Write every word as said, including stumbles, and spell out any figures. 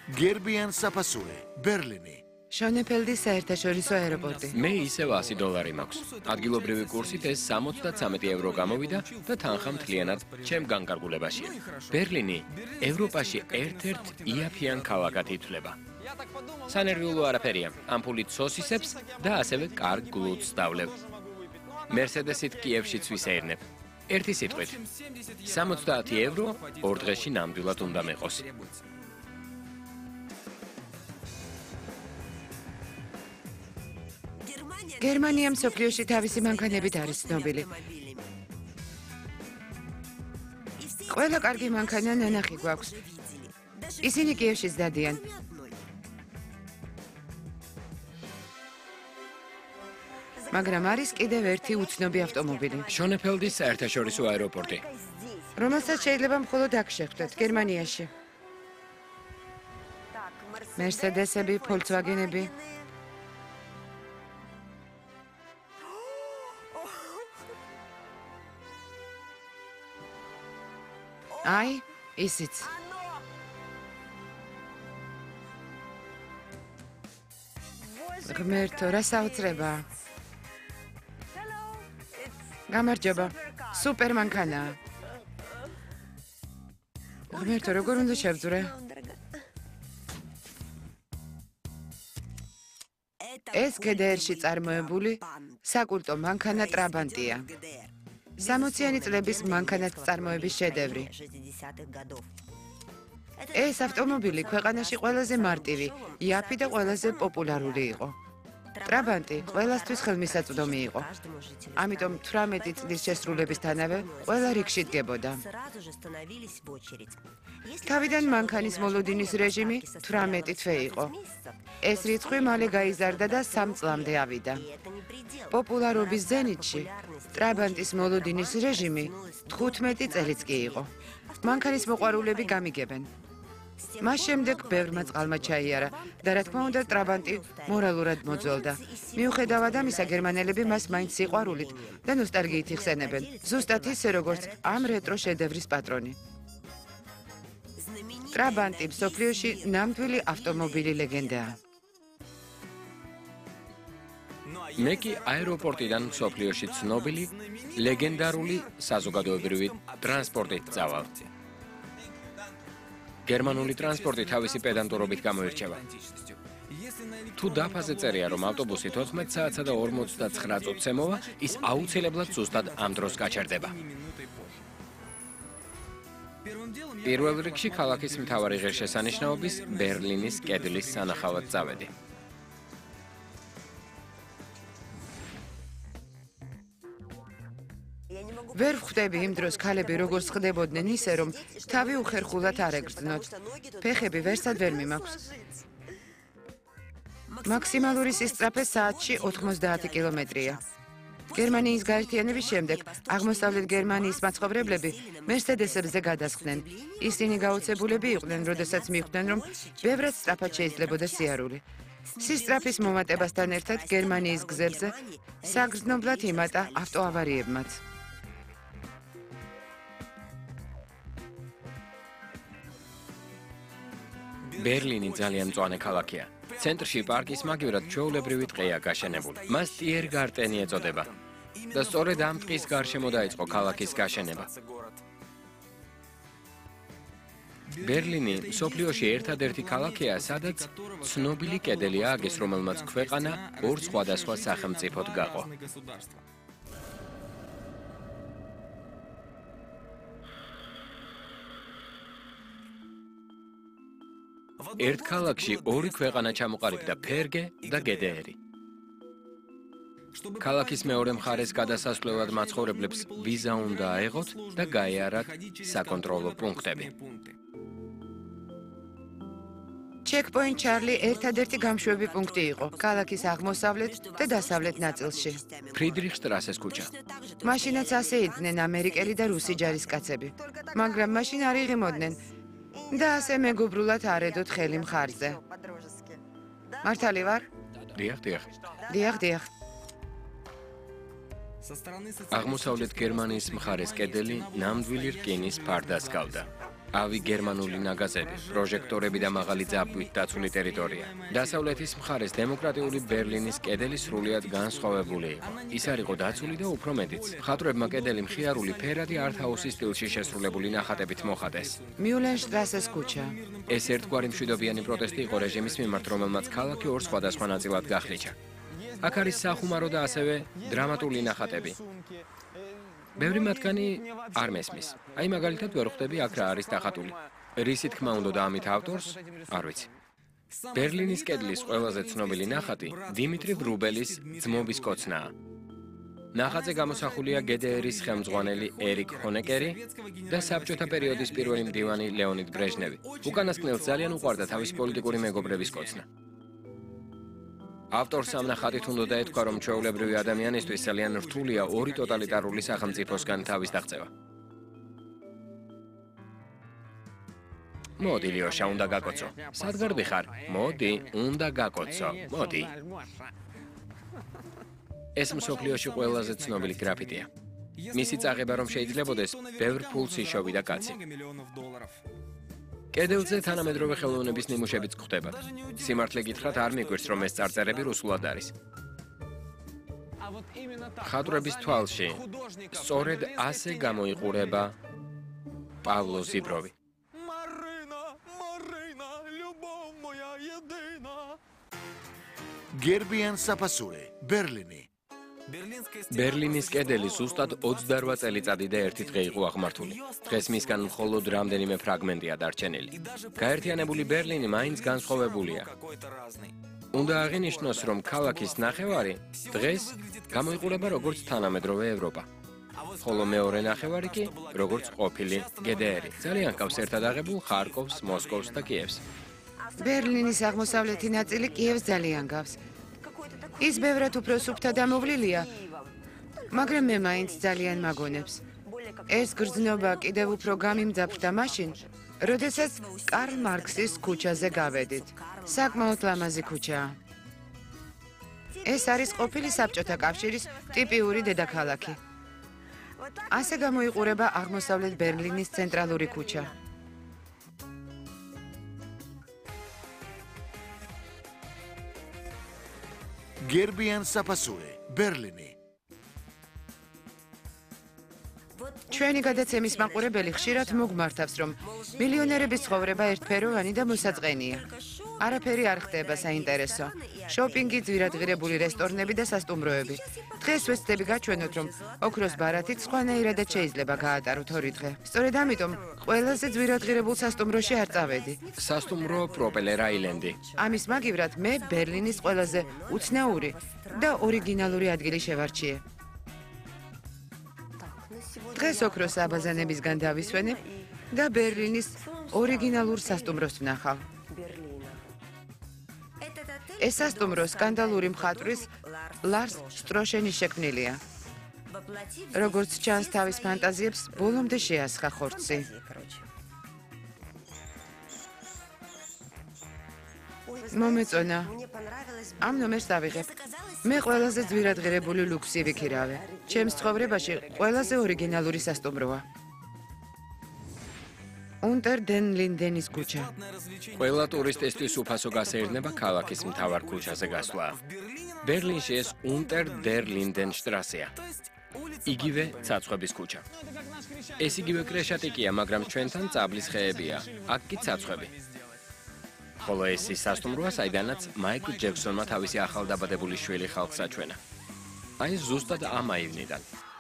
გერბიან საფასური, ბერლინი. შონეფელდის საერთაშორისო აეროპორტი. მე ისევ ასი დოლარი მაქვს. ადგილობრივი კურსით ეს სამოცდათვრამეტი ევრო გამოვიდა და თანხა მთლიანად ჩემ განკარგულებაშია. ბერლინი ევროპაში ერთ-ერთ იაფიან ქალაქად ითვლება. სანერვიულო არაფერია, ამპულით სოსისებს და ასევე კარგ გლუვს დავლევ. მერსედესით კიევშიც ვისეირნებ. ერთი სიტყვით. სამოცდაათი ევრო ორ დღეში ნამდვილად უნდა მეყოს. გერმანია მსოფლიოში თავისი მანქანებით არის ცნობილი. ყველა კარგი მანქანა ნანახი გვაქვს. ისინი კიევშიც დადიან. მაგრამ არის კიდევ ერთი უცნობი ავტომობილი. შონეფელდის საერთაშორისო აეროპორტი. რომელსაც შეიძლება მხოლოდ აქ შეხვდეთ, გერმანიაში. მერსედესები, ფოლცვაგენები. აი, ისიც. ღმერთო, რა საოცრებაა. გამარჯობა. სუპერ მანქანაა. ღმერთო, როგორ უნდა შევძვრე? ეს გე დე ერში წარმოებული საკულტო მანქანა ტრაბანტია. სამოციანი წლების მანქანად წარმოების შედევრი. ეს ავტომობილი ქვეყანაში ყველაზე მარტივი, იაფი და ყველაზე პოპულარული იყო. ტრაბანტი ყველასთვის ხელმისაწვდომი იყო. ამიტომ თვრამეტი წლის შესრულებისთანავე ყველა რიგში დგებოდა. თავიდან მანქანის მოლოდინის რეჟიმი თვრამეტი თვე იყო. ეს რიცხვი მალე გაიზარდა და სამ წლამდე ავიდა. პოპულარობის ზენიტში ტრაბანტის მოლოდინის რეჟიმი თხუთმეტი წელიც კი იყო. მანქანის მოყვარულები გამიგებენ. მას შემდეგ ბევრმა წყალმა ჩაიარა და რა თქმა უნდა ტრაბანტი მორალურად მოძველდა. მიუხედავად ამისა, გერმანელები მას მაინც სიყვარულით და ნოსტალგიით იხსენებენ, ზუსტად ისე როგორც ამ რეტრო შედევრის პატრონი. ტრაბანტი მსოფლიოში ნამდვილი ავტომობილი ლეგენდაა. მე კი აეროპორტიდან მსოფლიოში ცნობილი ლეგენდარული საზოგადოებრივი ტრანსპორტით წავალ. გერმანული ტრანსპორტი თავისი პედანტურობით გამოირჩევა. თუ დაფაზე წერია, რომ ავტობუსი თოთხმეტ საათსა და ორმოცდაცხრა წუთს ემოვა, ის აუცილებლად ზუსტად ამ დროს გაჩერდება. პირველ რიგში ქალაქის მთავარი ღირსშესანიშნაობის ბერლინის კედლის სანახავად წავედი. ვერ ვხვდები იმ დროს ქალები როგორც ხდებოდნენ ისე, რომ თავი უხერხულად არ ეგრძნოთ. ფეხები ვერსად ვერ მიმაქვს. მაქსიმალური სისწრაფე საათში ოთხმოცდაათი კილომეტრია. გერმანიის გაერთიანების შემდეგ აღმოსავლეთ გერმანიის მაცხოვრებლები მერსედესებზე გადასხდნენ. ისინი გაოცებულები იყვნენ, როდესაც მიხვდნენ, რომ ბევრად სწრაფად შეიძლებოდა სიარული. სისწრაფის მომატებასთან ერთად გერმანიის გზებზე საგრძნობლად იმატა ავტოავარიებმაც. ბერლინი ძალიან მწვანე ქალაქია. ცენტრში პარკის მაგივრად ჩვეულებრივი ტყეა გაშენებული. მას ტიერგარტენი ეწოდება. და სწორედ ამ ტყის გარშემო დაიწყო ქალაქის გაშენება. ბერლინი მსოფლიოში ერთადერთი ქალაქია, სადაც ცნობილი კედელი ააგეს, რომელმაც ქვეყანა ორ სხვადასხვა სახელმწიფოდ გაყო. ერთ ქალაქში ორი ქვეყანა ჩამოყალიბდა, ფერგე და გედეერი. ქალაქის მეორე მხარეს გადასასვლელად მაცხოვრებლებს ვიზა უნდა აეღოთ და გაეარათ საკონტროლო პუნქტები. ჩეკპოინტ ჩარლი ერთადერთი გამშვები პუნქტი იყო ქალაქის აღმოსავლეთ და დასავლეთ ნაწილში. ფრიდრიხშტრასეს ქუჩა. მაშინაც ასე იდნენ ამერიკელი და რუსი ჯარისკაცები, მაგრამ მაშინ არ იღიმოდნენ და ასე მეგობრულად არ ედოთ ხელი მხარზე. მართალი ვარ? დიახ, დიახ. დიახ, დიახ. აღმოსავლეთ გერმანიის მხარეს კედელი ნამდვილი რკინის ფარდას ჰგავდა. ავი გერმანული ნაგაზები, პროჟექტორები და მაღალი ძაბვით დაცული ტერიტორია. დასავლეთის მხარეს დემოკრატიული ბერლინის კედელი სრულიად განსხვავებული იყო. ის არ იყო დაცული და უფრო მეტიც. მხატვრებმა კედელი მხიარული ფერადი არტ-ჰაუსის სტილში შესრულებული ნახატებით მოხატეს. მიულენშტრასეს ქუჩა. ეს ერთგვარი მშვიდობიანი პროტესტი იყო რეჟიმის მიმართ, რომელმაც ქალაქი ორ სხვადასხვა ნაწილად გახლიჩა. აქ არის სახუმარო და ასევე დრამატული ნახატები. ბევრი მათგანი არ მესმის. აი მაგალითად ვერ ხვდები აქ რა არის დახატული. რისი თქმა უნდა და ამით ავტორს არ ვიცი. ბერლინის კედლის ყველაზე ცნობილი ნახატი დიმიტრი ვრუბელის ძმობის კოცნაა. ნახატზე გამოსახულია გე დე ერის ხელმძღვანელი ერიკ ჰონეკერი და საბჭოთა პერიოდის პირველი მდივანი ლეონიდ ბრეჟნევი. უკანასკნელს ძალიან უყვარდა თავისი პოლიტიკური მეგობრების კოცნა. ავტორს ამ ნახატით უნდა დაეთქვა, რომ ჩვეულებრივი ადამიანისთვის ძალიან რთულია ორი ტოტალიტარული სახელმწიფოსგან თავის დაღწევა. მოდი, ლიოშა, უნდა გაკოცო. სად გარბი ხარ? მოდი, უნდა გაკოცო. მოდი. ეს მსოფლიოში ყველაზე ცნობილი გრაფიტია. მისი წაღება რომ შეიძლებოდეს, ბევრ ფულს იშოვიდა კაცი. კედელზე თანამედროვე ხელოვნების ნიმუშებიც გვხვდებათ. სიმართლე გითხრათ, არ მიგვირს, რომ ეს წარწერები რუსულად არის. მხატვრების თვალში სწორედ ასე გამოიყურება პავლო ზიბროვი. გერბიან საფასური, ბერლინი. ბერლინის კედელი ზუსტად ოცდარვა წელიწადი და ერთი დღე იყო აღმართული. დღეს მისგან მხოლოდ რამდენიმე ფრაგმენტია დარჩენილი. გაერთიანებული ბერლინი მაინც განსხვავებულია. უნდა აღინიშნოს, რომ ქალაქის ნახევარი დღეს გამოიყურება როგორც თანამედროვე ევროპა. ხოლო მეორე ნახევარი კი როგორც ყოფილი გე დე ერი. ძალიან ჰგავს ერთად აღებულ ხარკოვს, მოსკოვს და კიევს. ბერლინის აღმოსავლეთი ნაწილი კიევს ძალიან გავს. ის ბევრად უფრო სუფთა დამოვლილია, მაგრამ მე მაინც ძალიან მაგონებს. ეს გრძნობა კიდევ უფრო გამიმძაფრდა მაშინ, როდესაც კარლ მარქსის ქუჩაზე გავედით. საკმაოდ ლამაზი ქუჩაა. ეს არის ყოფილი საბჭოთა კავშირის ტიპიური დედაქალაქი. ასე გამოიყურება აღმოსავლეთ ბერლინის ცენტრალური ქუჩა. გერბიან საფასური, ბერლინი. ჩვენი გადაცემის მაყურებელი ხშირად მოგმართავს, რომ მილიონერების ცხოვრება ერთფეროვანი და მოსაწყენია. არაფერი არ ხდება საინტერესო. შოპინგი, ძვირადღირებული რესტორნები და სასტუმროები. დღეს ვეცდები გაჩვენოთ, რომ ოქროს ბარათით სხვანაირადაც შეიძლება გაატაროთ ორი დღე. სწორედ ამიტომ ყველაზე ძვირადღირებულ სასტუმროში არ წავედი. სასტუმრო პროპელერ აილენდი. ამის მაგივრად მე ბერლინის ყველაზე უცნაური და ორიგინალური ადგილი შევარჩიე. დღეს ოქროს აბაზანებისგან დავისვენებ და ბერლინის ორიგინალურ სასტუმროს ვნახავ. ეს სასტუმრო სკანდალური მხატვრის ლარს შტროშენის შექმნილია. როგორც ჩანს, თავის ფანტაზიებს ბოლომდე შეასხა ხორცი. მომეწონა. ამ ნომერს დავიღებ. მე ყველაზე ძვირადღირებული ლუქსი ვიქირავე. ჩემს ცხოვრებაში ყველაზე ორიგინალური სასტუმროა. უნტერ დენ ლინდენის ქუჩა. ყველა ტურისტისთვის უფასო გასეირნება ქალაქის მთავარ ქუჩაზე გასვლა. ბერლინში ეს უნტერ დერ ლინდენ შტრასეა. იგივე ცაცხვების ქუჩა. ეს იგივე კრეშატიკია, მაგრამ ჩვენთან წაბლის ხეებია. აქ კი ცაცხვები. ხოლო ეს ის სასტუმროა, საიდანაც მაიკლ ჯექსონმა თავისი ახალდაბადებული შვილი ხალხს აჩვენა. აი ზუსტად ამ აივნიდან.